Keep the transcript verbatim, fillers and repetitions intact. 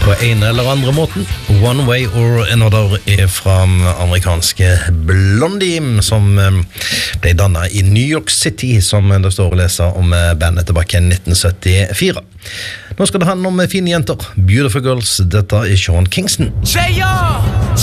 på en eller andre måten. One Way or Another er fra amerikanske Blondie, som ble dannet i New York City, som det står å lese om bandet tilbake i nitten syttifire. Nå skal det handle om fine jenter, Beautiful Girls. Dette er Sean Kingston. Say y'all!